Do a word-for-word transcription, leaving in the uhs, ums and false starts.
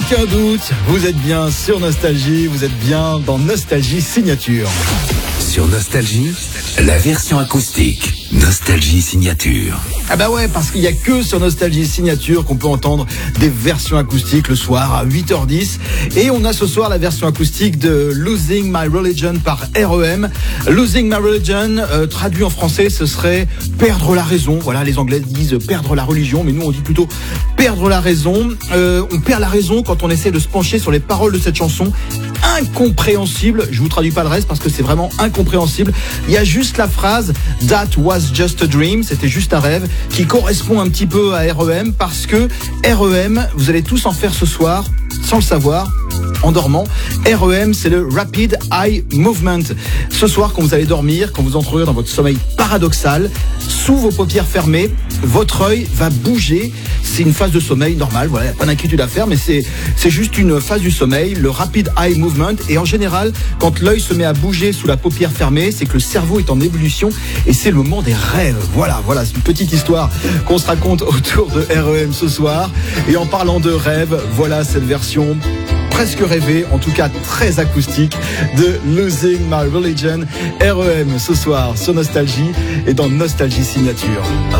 Aucun doute, vous êtes bien sur Nostalgie, vous êtes bien dans Nostalgie Signature. Sur Nostalgie, la version acoustique. Nostalgie Signature. Ah bah ouais, parce qu'il n'y a que sur Nostalgie Signature qu'on peut entendre des versions acoustiques le soir à huit heures dix. Et on a ce soir la version acoustique de Losing My Religion par R E M. Losing My Religion, euh, traduit en français, ce serait perdre la raison. Voilà, les Anglais disent perdre la religion, mais nous on dit plutôt perdre la raison. Euh, on perd la raison quand on essaie de se pencher sur les paroles de cette chanson. Incompréhensible, je vous traduis pas le reste parce que c'est vraiment incompréhensible. Il y a juste la phrase « That was just a dream », c'était juste un rêve, qui correspond un petit peu à R E M parce que R E M, vous allez tous en faire ce soir, sans le savoir, en dormant. R E M, c'est le Rapid Eye Movement. Ce soir, quand vous allez dormir, quand vous entrerez dans votre sommeil paradoxal, sous vos paupières fermées, votre œil va bouger. C'est une phase de sommeil normale, voilà, il n'y a pas d'inquiétude à faire, mais c'est, c'est juste une phase du sommeil, le Rapid Eye Movement. Et en général, quand l'œil se met à bouger sous la paupière fermée, c'est que le cerveau est en ébullition et c'est le moment des rêves. Voilà, voilà, c'est une petite histoire qu'on se raconte autour de R E M ce soir. Et en parlant de rêves, voilà cette version presque rêvée, en tout cas très acoustique, de Losing My Religion. R E M ce soir sur Nostalgie et dans Nostalgie Signature.